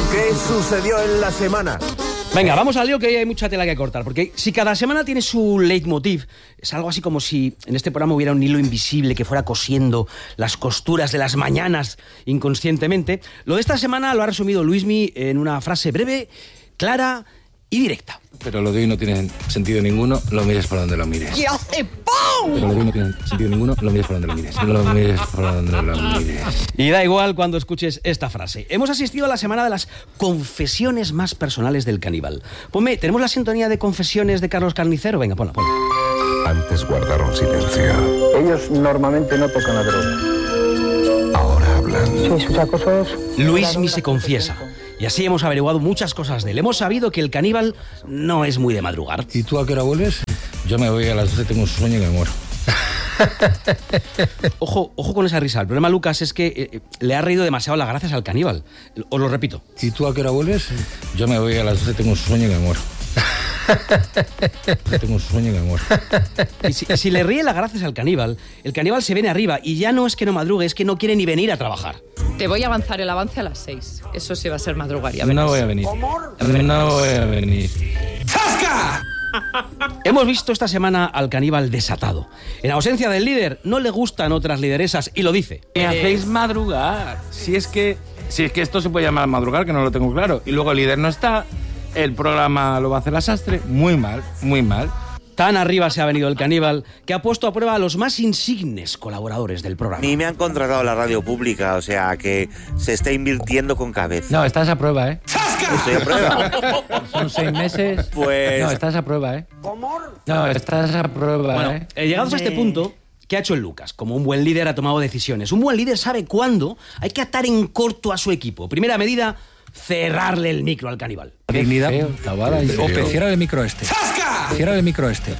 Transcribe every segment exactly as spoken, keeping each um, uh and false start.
¿Qué sucedió en la semana? Venga, vamos al lío, que hay mucha tela que cortar, porque si cada semana tiene su leitmotiv, es algo así como si en este programa hubiera un hilo invisible que fuera cosiendo las costuras de las mañanas inconscientemente. Lo de esta semana lo ha resumido Luismi en una frase breve, clara y directa. Pero lo de hoy no tiene sentido ninguno, lo mires por donde lo mires. ¡Y hace ¡pum! Pero lo de hoy no tiene sentido ninguno, lo mires por donde lo mires. Lo mires por donde lo mires. Y da igual cuando escuches esta frase. Hemos asistido a la semana de las confesiones más personales del caníbal. Ponme, ¿tenemos la sintonía de confesiones de Carlos Carnicero? Venga, ponla, ponla. Antes guardaron silencio. Ellos normalmente no tocan la droga. Ahora hablan. Sí, sus acosos... Luismi se confiesa. Y así hemos averiguado muchas cosas de él. Hemos sabido que el caníbal no es muy de madrugar. ¿Y tú a qué hora vuelves? Yo me voy a las doce, tengo un sueño y me muero. Ojo, ojo con esa risa. El problema, Lucas, es que eh, le ha reído demasiado las gracias al caníbal. Os lo repito. ¿Y tú a qué hora vuelves? Yo me voy a las doce, tengo un sueño y me muero. Tengo un sueño y me muero. Y si, si le ríe las gracias al caníbal, el caníbal se viene arriba y ya no es que no madrugue, es que no quiere ni venir a trabajar. Te voy a avanzar el avance a las seis. Eso sí va a ser madrugar, ya verás. No voy a venir. No voy a venir. ¡Zasca! Hemos visto esta semana al caníbal desatado. En ausencia del líder, no le gustan otras lideresas y lo dice. Me hacéis madrugar. Si es que si es que esto se puede llamar madrugar, que no lo tengo claro. Y luego el líder no está, el programa lo va a hacer la Sastre. Muy mal, muy mal. Tan arriba se ha venido el caníbal que ha puesto a prueba a los más insignes colaboradores del programa. Ni me han contratado la radio pública, o sea que se está invirtiendo con cabeza. No, estás a prueba, ¿eh? Estoy a prueba. Son seis meses. Pues... No, estás a prueba, ¿eh? No, estás a prueba, bueno, ¿eh? eh, llegados a este punto, ¿qué ha hecho el Lucas? Como un buen líder ha tomado decisiones. Un buen líder sabe cuándo hay que atar en corto a su equipo. Primera medida, cerrarle el micro al caníbal. Dignidad. Ope, cierra el micro este. Cierra el micro este.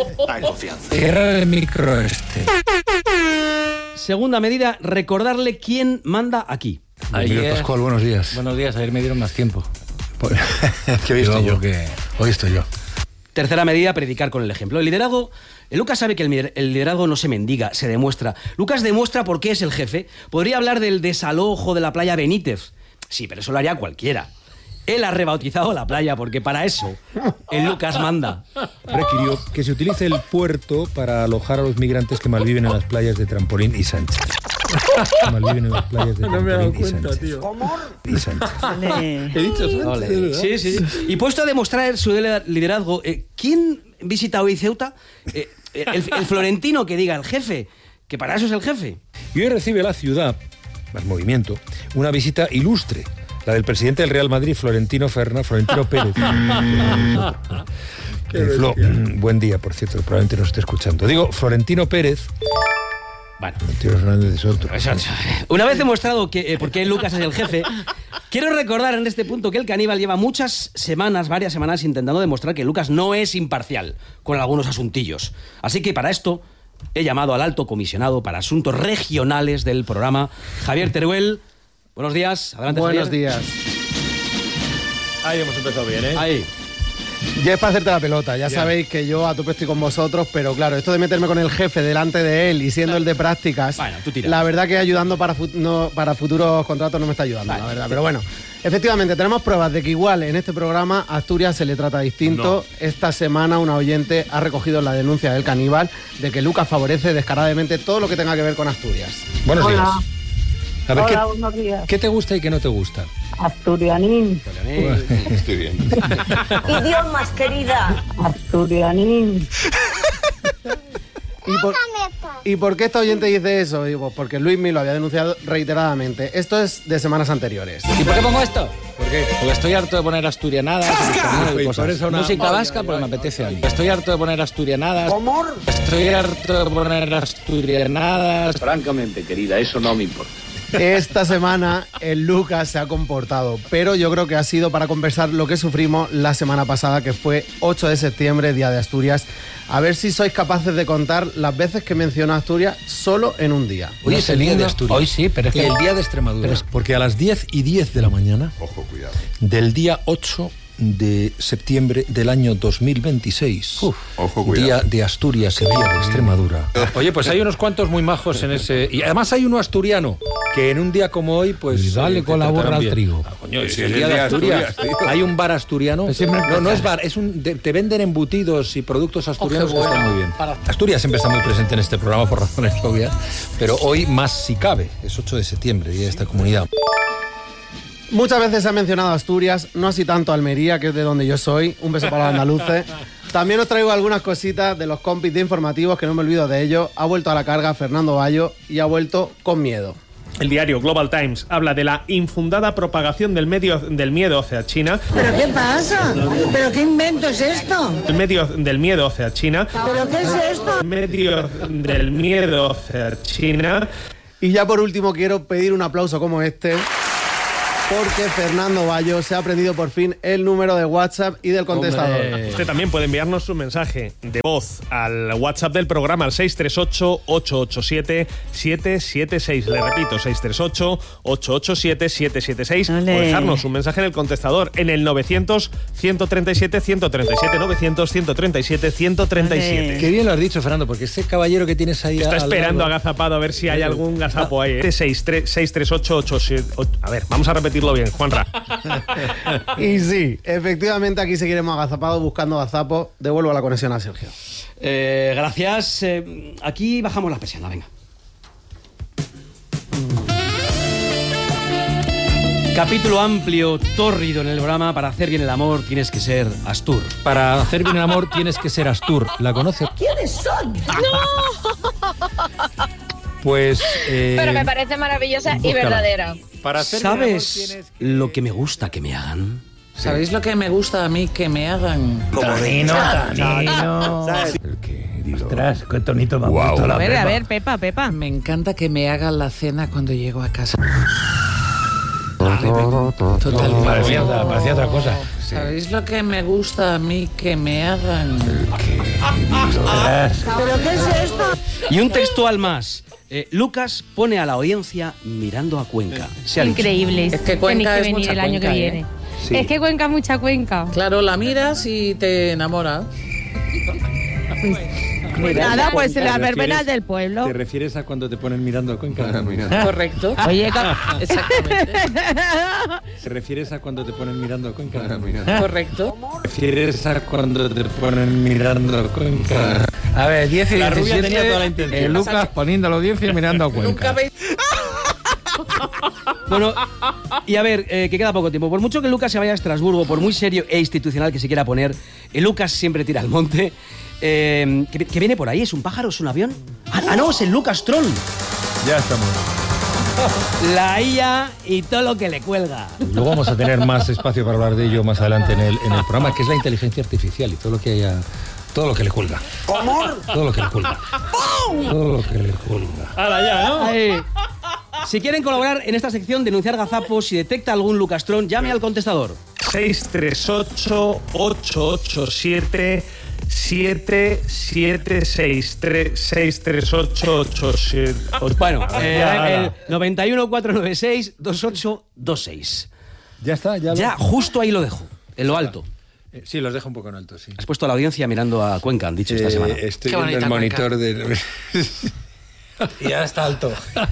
Cierra el micro este. Segunda medida, recordarle quién manda aquí. Ayer, Pascual, buenos días. Buenos días, ayer me dieron más tiempo. ¿Qué hoy estoy yo? Que hoy estoy yo. Tercera medida, predicar con el ejemplo. El liderazgo, el Lucas sabe que el, el liderazgo no se mendiga, se demuestra. Lucas demuestra por qué es el jefe. Podría hablar del desalojo de la playa Benítez. Sí, pero eso lo haría cualquiera. Él ha rebautizado la playa porque para eso el Lucas manda. Requirió que se utilice el puerto para alojar a los migrantes que malviven en las playas de Trampolín y Sánchez. Que malviven en las playas de Trampolín no me he dado y cuenta, Sánchez. tío. ¿Cómo? Y Sánchez. He dicho Sánchez. Sí, sí, sí. Y puesto a demostrar su liderazgo, eh, ¿quién visita hoy Ceuta? Eh, el, el florentino que diga el jefe, que para eso es el jefe. Y hoy recibe la ciudad, más movimiento, una visita ilustre. La del presidente del Real Madrid, Florentino Fernández, Florentino Pérez. eh, Flo, buen día, por cierto, probablemente nos esté escuchando. Digo, Florentino Pérez. Bueno, Florentino Fernández de Soto. Una vez demostrado que, eh, por qué Lucas es el jefe, quiero recordar en este punto que el caníbal lleva muchas semanas, varias semanas, intentando demostrar que Lucas no es imparcial con algunos asuntillos. Así que para esto he llamado al alto comisionado para asuntos regionales del programa, Javier Teruel. Buenos días, adelante. Buenos Javier. días. Ahí hemos empezado bien, ¿eh? Ahí. Ya es para hacerte la pelota, ya, ya sabéis que yo a tope estoy con vosotros, pero claro, esto de meterme con el jefe delante de él y siendo el de prácticas, bueno, tú tiras. La verdad que ayudando para, fu- no, para futuros contratos no me está ayudando, vale, la verdad. Pero bueno, efectivamente, tenemos pruebas de que igual en este programa a Asturias se le trata distinto. No. Esta semana una oyente ha recogido la denuncia del caníbal de que Lucas favorece descaradamente todo lo que tenga que ver con Asturias. Buenos Hola. días. A ver, Hola, ¿qué, buenos días. ¿qué te gusta y qué no te gusta? Asturianín. Estoy bien. Idiomas, querida. Asturianín. ¿Y por, ¿Y por qué esta oyente dice eso? Digo, porque Luismi lo había denunciado reiteradamente. Esto es de semanas anteriores. ¿Y por qué pongo esto? ¿Por qué? Porque estoy harto de poner asturianadas y cosas. Música vasca porque me apetece a mí. Estoy harto de poner asturianadas. ¿Cómo? Estoy harto de poner asturianadas. Francamente, querida, eso no me importa. Esta semana el Lucas se ha comportado, pero yo creo que ha sido para compensar lo que sufrimos la semana pasada, que fue ocho de septiembre, Día de Asturias. A ver si sois capaces de contar las veces que menciono Asturias solo en un día. Hoy es el día de Asturias. Hoy sí, pero es que... El día de Extremadura. Porque a las diez y diez de la mañana, Ojo, cuidado. del día ocho de septiembre del año dos mil veintiséis. Uf, ojo, cuidado. Día de Asturias y Día de Extremadura. Oye, pues hay unos cuantos muy majos en ese... Y además hay uno asturiano, que en un día como hoy, pues... Y dale eh, con la borra al trigo. Ah, coño, Sí, si el sí, día de Asturias, Asturias, tío. hay un bar asturiano. Pues siempre no, no es bar, es un... de- te venden embutidos y productos asturianos Oh, qué que están bueno. muy bien. Asturias siempre está muy presente en este programa por razones obvias, pero hoy más si cabe. Es ocho de septiembre, Día de esta comunidad. Muchas veces se ha mencionado Asturias, no así tanto Almería, que es de donde yo soy. Un beso para los andaluces. También os traigo algunas cositas de los compis de informativos, que no me olvido de ellos. Ha vuelto a la carga Fernando Bayo y ha vuelto con miedo. El diario Global Times habla de la infundada propagación del, medio, del miedo hacia China. ¿Pero qué pasa? ¿Pero qué invento es esto? El medio del miedo hacia China. ¿Pero qué es esto? El medio del miedo hacia China. Y ya por último quiero pedir un aplauso como este, porque Fernando Bayo se ha aprendido por fin el número de WhatsApp y del contestador. Hombre. Usted también puede enviarnos su mensaje de voz al WhatsApp del programa al seis tres ocho, ocho ocho siete, siete siete seis. Le repito, seis tres ocho, ocho ocho siete, siete siete seis. Ole. O dejarnos un mensaje en el contestador en el novecientos, ciento treinta y siete, ciento treinta y siete, novecientos, ciento treinta y siete, ciento treinta y siete. Qué bien lo has dicho, Fernando, porque ese caballero que tienes ahí... Está al esperando lado- agazapado a ver si hay algún gazapo ahí. ¿eh? seis tres ocho, ocho siete... A ver, vamos a repetirlo bien, Juanra. Y sí, efectivamente aquí seguiremos agazapados buscando gazapos. Devuelvo la conexión a Sergio. Eh, gracias. Eh, aquí bajamos la persiana, venga. Capítulo amplio, tórrido en el programa. Para hacer bien el amor tienes que ser Astur. Para hacer bien el amor tienes que ser Astur. ¿La conoces? ¿Quiénes son? Pues... eh, Pero me parece maravillosa y búscala. verdadera. Para hacer bien el amor ¿Sabes tienes que- lo que me gusta que me hagan? ¿Sabéis lo que me gusta a mí que me hagan? Tanino, Tanino. ¿sabes? Ostras, qué tonito me ha Guau. puesto la A ver, Pepa. a ver, Pepa, Pepa. Me encanta que me hagan la cena cuando llego a casa. Totalmente. Parecía, otra- parecía otra cosa. ¿Sabéis lo que me gusta a mí que me hagan? Ostras. ¿Pero qué es esto? Y un textual más. Eh, Lucas pone a la audiencia mirando a Cuenca. Se ha dicho. Increíble. Es que Cuenca Tenéis es que venir mucha el año Cuenca, que ¿eh? viene. Sí. Es que Cuenca es mucha Cuenca. Claro, la miras y te enamoras. Pues nada, pues ¿Te las refieres- verbenas del pueblo. ¿Te refieres a cuando te ponen mirando a Cuenca? Correcto. Oye, Exactamente. ¿Te refieres a cuando te ponen mirando a Cuenca? Correcto. ¿Te refieres a cuando te ponen mirando a Cuenca? A ver, diez y La rubia diecisiete, tenía toda la intención. eh, Lucas poniendo a la audiencia y mirando a Nunca Cuenca. veis. Bueno, y a ver, eh, que queda poco tiempo. Por mucho que Lucas se vaya a Estrasburgo, por muy serio e institucional que se quiera poner, el Lucas siempre tira al monte. Eh, ¿qué, qué viene por ahí? ¿Es un pájaro? ¿Es un avión? Ah, ah, no, es el Lucas Tron. Ya estamos. La I A y todo lo que le cuelga. Luego vamos a tener más espacio para hablar de ello más adelante en el, en el programa, que es la inteligencia artificial y todo lo que haya... Todo lo que le cuelga. Todo lo que le cuelga. Todo lo que le cuelga. Ahora ya, ¿no? Ahí. Si quieren colaborar en esta sección, denunciar gazapos, si detecta algún Lucas Tron, llame al contestador. seis tres ocho, ocho ocho siete, siete siete seis. seis tres ocho, ocho siete. Bueno, eh, Ya, el ala. noventa y uno, cuatrocientos noventa y seis, veintiocho veintiséis. Ya está, ya lo... Ya, justo ahí lo dejo, en lo alto. Eh, Sí, los dejo un poco en alto, sí. Has puesto a la audiencia mirando a Cuenca, han dicho esta Eh, semana. Estoy Qué viendo el bonita monitor de... Y ya está alto.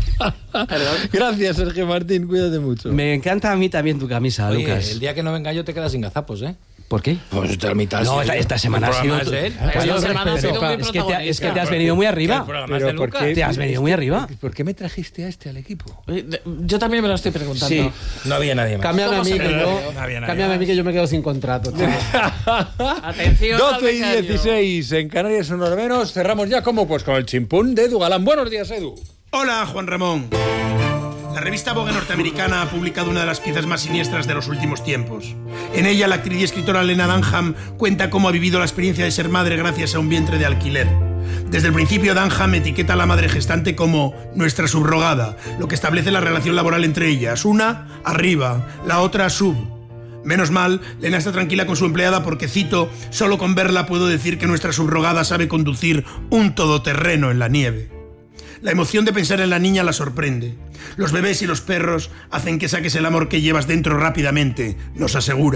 Gracias, Sergio Martín, cuídate mucho. Me encanta a mí también tu camisa, Oye, Lucas. el día que no venga yo te quedas sin gazapos, ¿eh? ¿Por qué? Pues te mitad. No, esta, esta semana ha sido... Es de él. Pues Esta no, semana ha sido pero- muy es, que te, ha- es que te has protagonista. venido muy El arriba. programa es Pero de ¿por Lucas. qué? Te has venido muy arriba. ¿Por qué me trajiste a este al equipo? Eh, Yo también me lo estoy preguntando. Sí. No había nadie más. Cámbiame a ¿Cómo mí, se que me yo, olvidó? No había nadie cámbiame a mí más. que yo me quedo sin contrato. tío. Atención. al doce y becario. dieciséis en Canarias, una hora menos. Cerramos ya, como pues con el chimpún de Edu Galán. Buenos días, Edu. Hola, Juan Ramón. La revista Vogue norteamericana ha publicado una de las piezas más siniestras de los últimos tiempos. En ella, la actriz y escritora Lena Dunham cuenta cómo ha vivido la experiencia de ser madre gracias a un vientre de alquiler. Desde el principio, Dunham etiqueta a la madre gestante como nuestra subrogada, lo que establece la relación laboral entre ellas. Una, arriba, la otra, sub. Menos mal, Lena está tranquila con su empleada porque, cito, solo con verla puedo decir que nuestra subrogada sabe conducir un todoterreno en la nieve. La emoción de pensar en la niña la sorprende. Los bebés y los perros hacen que saques el amor que llevas dentro rápidamente, nos asegura.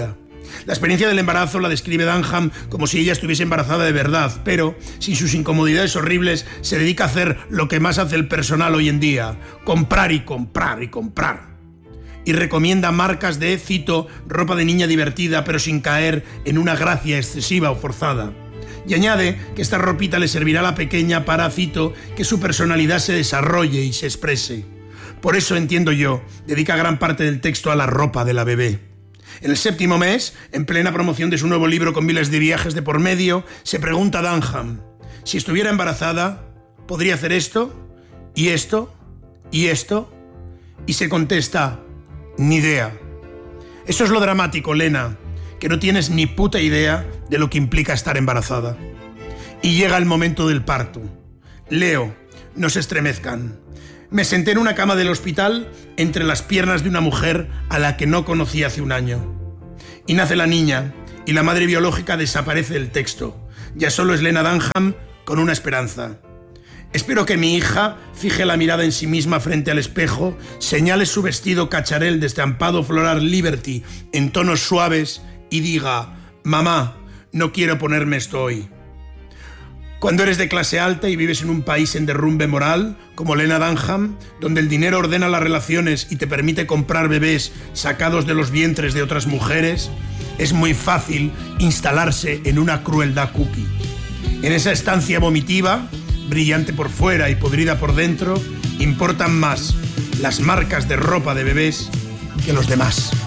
La experiencia del embarazo la describe Dunham como si ella estuviese embarazada de verdad, pero sin sus incomodidades horribles se dedica a hacer lo que más hace el personal hoy en día: comprar y comprar y comprar. Y recomienda marcas de, cito, ropa de niña divertida pero sin caer en una gracia excesiva o forzada. Y añade que esta ropita le servirá a la pequeña para, cito, que su personalidad se desarrolle y se exprese. Por eso, entiendo yo, dedica gran parte del texto a la ropa de la bebé. En el séptimo mes, en plena promoción de su nuevo libro con miles de viajes de por medio, se pregunta a Dunham: si estuviera embarazada, ¿podría hacer esto? ¿Y esto? ¿Y esto? Y se contesta: ni idea. Eso es lo dramático, Lena, que no tienes ni puta idea de lo que implica estar embarazada. Y llega el momento del parto. Leo, no se estremezcan. Me senté en una cama del hospital entre las piernas de una mujer a la que no conocí hace un año. Y nace la niña, y la madre biológica desaparece del texto. Ya solo es Lena Dunham con una esperanza. Espero que mi hija fije la mirada en sí misma frente al espejo, señale su vestido cacharel de estampado floral Liberty en tonos suaves y diga: mamá, no quiero ponerme esto hoy. Cuando eres de clase alta y vives en un país en derrumbe moral, como Lena Dunham, donde el dinero ordena las relaciones y te permite comprar bebés sacados de los vientres de otras mujeres, es muy fácil instalarse en una crueldad cookie. En esa estancia vomitiva, brillante por fuera y podrida por dentro, importan más las marcas de ropa de bebés que los demás.